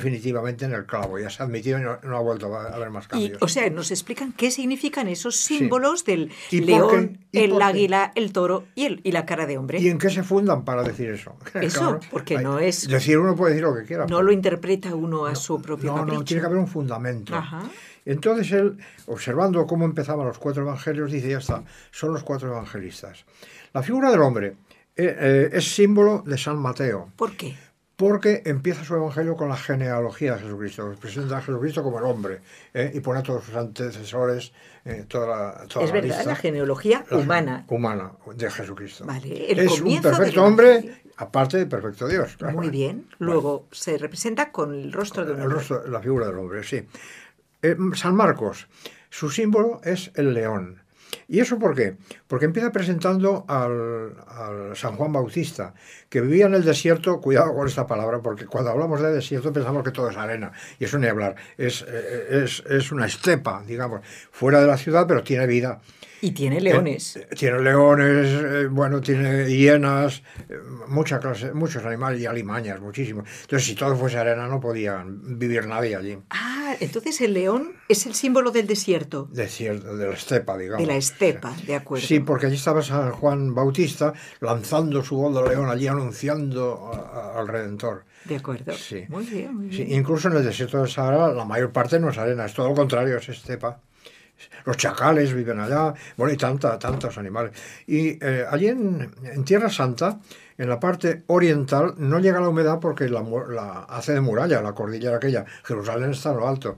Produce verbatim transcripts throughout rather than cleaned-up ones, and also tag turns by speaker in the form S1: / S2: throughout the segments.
S1: definitivamente en el clavo, ya se ha admitido y no, no ha vuelto a haber más cambios.
S2: Y, o sea, nos explican qué significan esos símbolos sí. del
S1: ¿Y
S2: león,
S1: ¿Y
S2: el águila, el toro y, el, y la cara de hombre.
S1: ¿Y en qué se fundan para decir eso?
S2: Eso, claro, porque
S1: hay,
S2: no es...
S1: Decir uno puede decir lo que quiera.
S2: No lo interpreta uno a
S1: no,
S2: su propio
S1: no,
S2: capricho.
S1: No, tiene que haber un fundamento.
S2: Ajá.
S1: Entonces él, observando cómo empezaban los cuatro evangelios, dice, ya está, son los cuatro evangelistas. La figura del hombre eh, eh, es símbolo de San Mateo.
S2: ¿Por qué?
S1: Porque empieza su evangelio con la genealogía de Jesucristo, presenta a Jesucristo como el hombre, ¿eh? y pone a todos sus antecesores, eh, toda la toda
S2: Es
S1: la
S2: verdad,
S1: lista,
S2: la genealogía
S1: la
S2: humana.
S1: Humana de Jesucristo.
S2: Vale, el
S1: es un perfecto hombre, aparte de perfecto Dios. Claro.
S2: Muy bien. Luego vale. se representa con el rostro de un hombre.
S1: El rostro, la figura del hombre, sí. Eh, San Marcos, su símbolo es el león. ¿Y eso por qué? Porque empieza presentando al, al San Juan Bautista, que vivía en el desierto. Cuidado con esta palabra, porque cuando hablamos de desierto pensamos que todo es arena, y eso ni hablar, es, es, es una estepa, digamos, fuera de la ciudad, pero tiene vida.
S2: Y tiene leones.
S1: Eh, tiene leones, eh, bueno, tiene hienas, eh, mucha clase, muchos animales y alimañas, muchísimos. Entonces, si todo fuese arena, no podía vivir nadie allí.
S2: Ah, entonces el león es el símbolo del desierto.
S1: Desierto, de la estepa, digamos.
S2: De la estepa, de acuerdo.
S1: Sí, porque allí estaba San Juan Bautista lanzando su voz de león allí, anunciando a, a, al Redentor.
S2: De acuerdo.
S1: Sí.
S2: Muy bien, muy bien.
S1: Sí, incluso en el desierto de Sahara, la mayor parte no es arena, es todo lo contrario, es estepa. Los chacales viven allá, bueno, y tanta, tantos animales. Y eh, allí en, en Tierra Santa, en la parte oriental, no llega la humedad porque la, la hace de muralla, la cordillera aquella. Jerusalén está en lo alto.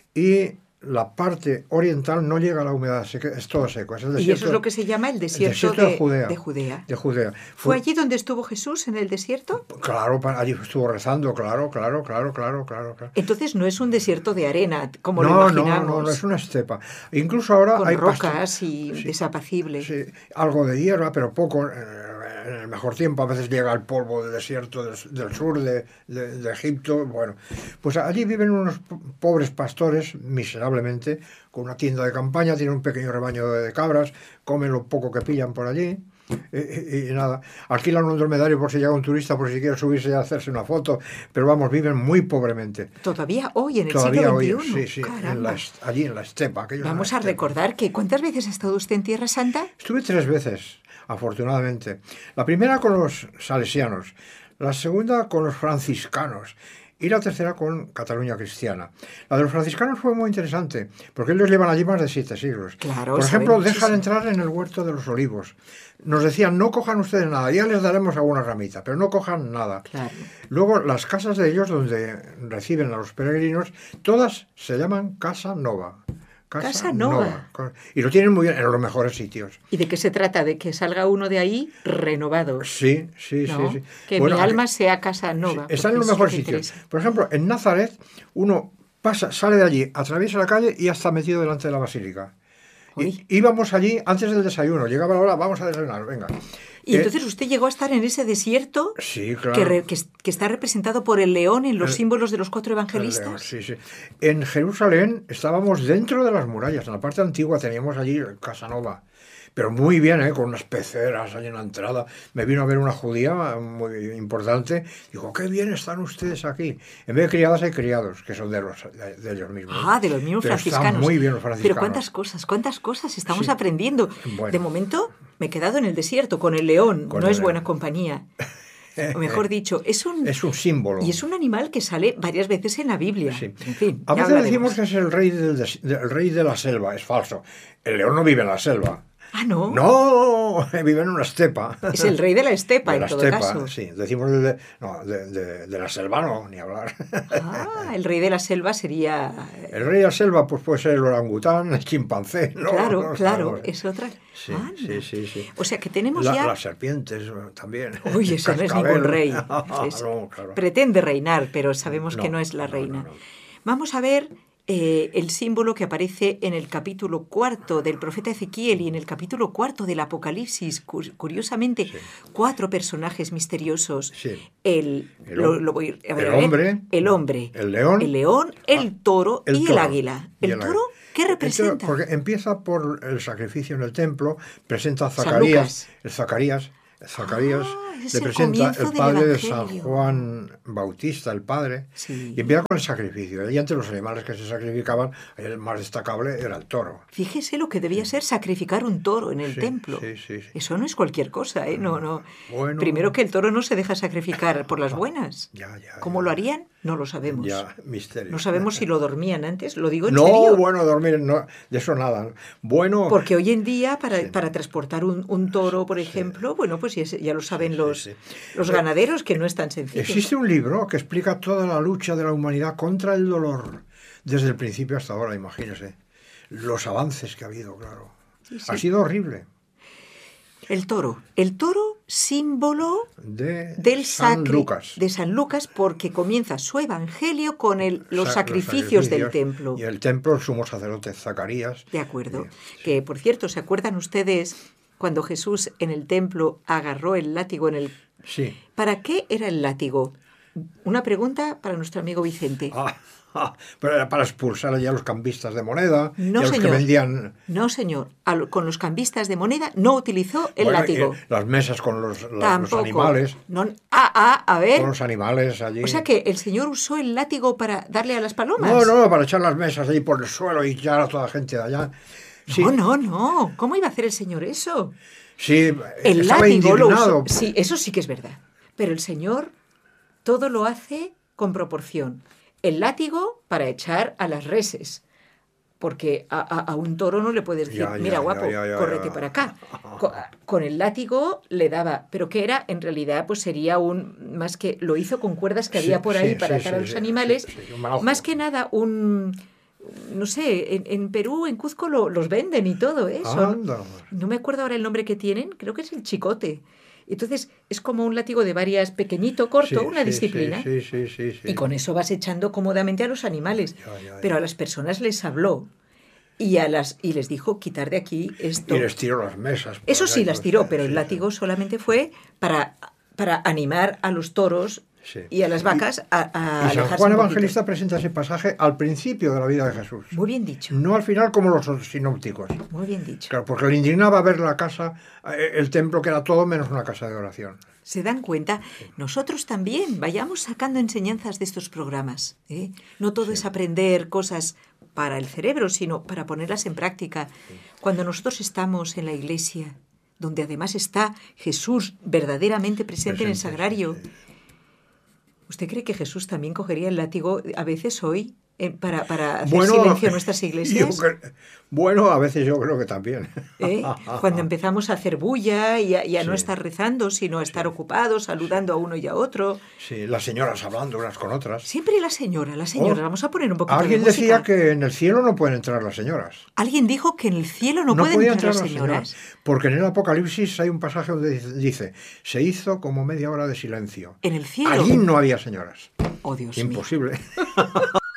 S1: Y la parte oriental no llega a la humedad, es todo seco. Es el desierto,
S2: y eso es lo que se llama el desierto,
S1: el desierto
S2: de,
S1: de, Judea,
S2: de Judea.
S1: De Judea.
S2: ¿Fue, ¿Fue allí donde estuvo Jesús, en el desierto?
S1: Claro, allí estuvo rezando, claro, claro, claro, claro, claro. claro.
S2: Entonces no es un desierto de arena, como
S1: no,
S2: lo imaginamos.
S1: No, no, no, es una estepa. Incluso ahora
S2: Con
S1: hay
S2: rocas y
S1: sí,
S2: desapacible.
S1: Sí, algo de hierba, pero poco. En el mejor tiempo a veces llega el polvo del desierto del, del sur de, de, de Egipto. Bueno, pues allí viven unos pobres pastores, miserablemente, con una tienda de campaña, tienen un pequeño rebaño de, de cabras, comen lo poco que pillan por allí. Y, y, y nada, alquilan un dromedario por si llega un turista, por si quiere subirse y hacerse una foto, pero vamos, viven muy pobremente.
S2: Todavía hoy, en el
S1: Todavía
S2: siglo
S1: hoy,
S2: veintiuno.
S1: sí, sí, en la, allí en la estepa.
S2: Vamos
S1: la
S2: a recordar que, ¿cuántas veces ha estado usted en Tierra Santa?
S1: Estuve tres veces, afortunadamente. La primera con los salesianos, la segunda con los franciscanos y la tercera con Cataluña Cristiana. La de los franciscanos fue muy interesante, porque ellos llevan allí más de siete siglos.
S2: Claro,
S1: por ejemplo, dejan entrar en el huerto de los olivos. Nos decían, no cojan ustedes nada, ya les daremos alguna ramita, pero no cojan nada.
S2: Claro.
S1: Luego, las casas de ellos, donde reciben a los peregrinos, todas se llaman Casa Nova.
S2: Casa, Casa Nova.
S1: Nova. Y lo tienen muy bien, en los mejores sitios.
S2: ¿Y de qué se trata? ¿De que salga uno de ahí renovado?
S1: Sí, sí,
S2: ¿no?
S1: sí, sí.
S2: Que bueno, mi alma sea Casa Nova.
S1: Sí, están en los mejores sitios. Por ejemplo, en Nazaret, uno pasa, sale de allí, atraviesa la calle y ya está metido delante de la basílica. Y, íbamos allí antes del desayuno, llegaba la hora, vamos a desayunar, venga.
S2: Y eh, entonces usted llegó a estar en ese desierto
S1: sí, claro.
S2: que, re, que, que está representado por el león en los el, símbolos de los cuatro evangelistas.
S1: León, sí, sí. En Jerusalén estábamos dentro de las murallas, en la parte antigua teníamos allí Casanova, pero muy bien, ¿eh? Con unas peceras allí en la entrada. Me vino a ver una judía muy importante, dijo, qué bien están ustedes aquí. En vez de criadas hay criados, que son de, los, de, de ellos mismos.
S2: Ah, de los mismos
S1: pero
S2: franciscanos.
S1: Están muy bien los franciscanos.
S2: Pero cuántas cosas, cuántas cosas estamos
S1: sí.
S2: aprendiendo.
S1: Bueno.
S2: De momento me he quedado en el desierto con el león,
S1: con
S2: no
S1: el
S2: es
S1: león.
S2: buena compañía. O mejor dicho, es un,
S1: es un símbolo.
S2: Y es un animal que sale varias veces en la Biblia.
S1: Sí.
S2: En fin,
S1: a veces decimos que es el rey, del, el rey de la selva, es falso. El león no vive en la selva.
S2: Ah, ¿no?
S1: No, vive en una estepa.
S2: Es el rey de la estepa,
S1: de
S2: en
S1: la
S2: todo
S1: estepa,
S2: caso.
S1: Sí, decimos de, no, de, de, de la selva no, ni hablar.
S2: Ah, el rey de la selva sería...
S1: El rey de la selva pues puede ser el orangután, el chimpancé. No,
S2: claro,
S1: no,
S2: claro,
S1: no,
S2: es otra...
S1: Sí, sí, sí, sí.
S2: O sea que tenemos
S1: la,
S2: ya...
S1: Las serpientes también.
S2: Uy, eso no es ningún rey. Es,
S1: no, claro.
S2: Pretende reinar, pero sabemos
S1: no,
S2: que no es la
S1: no,
S2: reina.
S1: No, no.
S2: Vamos a ver... Eh, el símbolo que aparece en el capítulo cuarto del profeta Ezequiel y en el capítulo cuarto del Apocalipsis, curiosamente, sí. cuatro personajes misteriosos.
S1: Sí.
S2: El,
S1: el,
S2: lo, lo voy a ver,
S1: el hombre,
S2: el hombre,
S1: el león,
S2: el, león, el toro
S1: el
S2: y
S1: toro,
S2: el águila. ¿El, el toro qué representa?
S1: El toro, porque empieza por el sacrificio en el templo, presenta a Zacarías, el Zacarías, Zacarías
S2: Ah, ese es
S1: le
S2: el
S1: presenta
S2: comienzo
S1: el
S2: del
S1: padre de San
S2: Evangelio.
S1: Juan Bautista, el padre,
S2: Sí.
S1: y empieza con el sacrificio. Y entre los animales que se sacrificaban, el más destacable era el toro.
S2: Fíjese lo que debía ser sacrificar un toro en el
S1: Sí,
S2: templo.
S1: sí, sí, sí.
S2: Eso no es cualquier cosa, ¿eh? No, no.
S1: Bueno.
S2: Primero que el toro no se deja sacrificar por las buenas.
S1: Ya, ya,
S2: ¿Cómo
S1: ya.
S2: lo harían? No lo sabemos.
S1: Ya, misterio.
S2: No sabemos si lo dormían antes, lo digo en
S1: No,
S2: serio.
S1: bueno, dormir, no, de eso nada. Bueno,
S2: Porque hoy en día, para,
S1: Sí.
S2: para transportar un, un toro, por ejemplo, bueno, pues ya, se- ya lo saben
S1: sí,
S2: los,
S1: sí.
S2: los ganaderos, que no es tan sencillo.
S1: existe un libro que explica toda la lucha de la humanidad contra el dolor, desde el principio hasta ahora, imagínese. Los avances que ha habido, claro.
S2: Sí, sí.
S1: Ha sido horrible.
S2: El toro. El toro, símbolo
S1: De
S2: del
S1: San
S2: sacri-
S1: Lucas.
S2: de San Lucas, porque comienza su evangelio con el, los,
S1: Sa-
S2: sacrificios del
S1: sacrificios.
S2: templo.
S1: Y el templo, el sumo sacerdote Zacarías.
S2: De acuerdo.
S1: Sí.
S2: Que, por cierto, ¿se acuerdan ustedes cuando Jesús en el templo agarró el látigo en el...
S1: Sí.
S2: ¿Para qué era el látigo? Una pregunta para nuestro amigo Vicente.
S1: Ah, ah, pero era para expulsar allá a los cambistas de moneda
S2: No,
S1: y a los
S2: señor.
S1: que vendían
S2: No, señor. Al- con los cambistas de moneda no utilizó el
S1: bueno,
S2: látigo.
S1: y las mesas con los, la- los
S2: Tampoco.
S1: animales.
S2: No, ah, ah, a ver.
S1: Con los animales allí.
S2: O sea que el Señor usó el látigo para darle a las palomas.
S1: No, no, para echar las mesas ahí por el suelo y echar a toda la gente de allá. Sí,
S2: No, no, no. ¿Cómo iba a hacer el Señor eso?
S1: sí,
S2: El
S1: estaba
S2: látigo lo
S1: indignado.
S2: usó. Sí, eso sí que es verdad. Pero el Señor todo lo hace con proporción. El látigo para echar a las reses. Porque a, a- a un toro no le puedes decir,
S1: Ya, ya,
S2: mira,
S1: ya,
S2: guapo,
S1: ya, ya,
S2: córrete
S1: ya.
S2: para acá. Co- Con el látigo le daba, pero que era, en realidad, pues sería un, más que, lo hizo con cuerdas que
S1: Sí,
S2: había por ahí
S1: sí,
S2: para
S1: sí,
S2: atar a
S1: sí,
S2: los
S1: sí,
S2: animales.
S1: sí, sí, un manojo.
S2: Más que nada, un, no sé, en, en Perú, en Cuzco lo- los venden y todo eso.
S1: Anda.
S2: No me acuerdo ahora el nombre que tienen, creo que es el chicote. Entonces es como un látigo de varias, pequeñito, corto,
S1: Sí,
S2: una
S1: sí,
S2: disciplina.
S1: Sí, sí, sí, sí, sí.
S2: Y con eso vas echando cómodamente a los animales.
S1: Ya, ya, ya.
S2: Pero a las personas les habló y, a las, y les dijo quitar de aquí esto.
S1: Y les tiró las mesas. por
S2: Eso
S1: allá
S2: sí
S1: y
S2: las
S1: todo,
S2: tiró,
S1: sí,
S2: pero el
S1: sí,
S2: látigo solamente fue para, para animar a los toros
S1: Sí.
S2: y a las vacas a, a
S1: Y San
S2: alejarse
S1: Juan
S2: un poquito.
S1: Evangelista presenta ese pasaje al principio de la vida de Jesús.
S2: Muy bien dicho,
S1: No al final como los sinópticos.
S2: muy bien dicho.
S1: Claro, porque le indignaba ver la casa, eh, el templo que era todo menos una casa de oración.
S2: ¿Se dan cuenta? Nosotros también vayamos sacando enseñanzas de estos programas. ¿eh? No todo es aprender cosas para el cerebro, sino para ponerlas en práctica. Cuando nosotros estamos en la iglesia, donde además está Jesús verdaderamente presente, en el
S1: Presente,
S2: sagrario,
S1: sí, sí.
S2: ¿usted cree que Jesús también cogería el látigo a veces hoy eh, para, para hacer
S1: Bueno,
S2: silencio en nuestras
S1: yo
S2: iglesias?
S1: cre- bueno, a veces yo creo que también.
S2: ¿Eh? Cuando empezamos a hacer bulla y a, y a no
S1: Sí.
S2: estar rezando, sino a estar ocupados, saludando a uno y a otro.
S1: Sí, las señoras hablando unas con otras.
S2: Siempre la señora, la señora.
S1: Oh,
S2: Vamos a poner un poquito
S1: Alguien
S2: de música.
S1: decía que en el cielo no pueden entrar las señoras.
S2: Alguien dijo que en el cielo no, pueden
S1: podían
S2: entrar las señoras.
S1: Porque en el Apocalipsis hay un pasaje donde dice- dice, se hizo como media hora de silencio.
S2: En el cielo.
S1: Allí no había señoras.
S2: Oh, Dios mío.
S1: Imposible.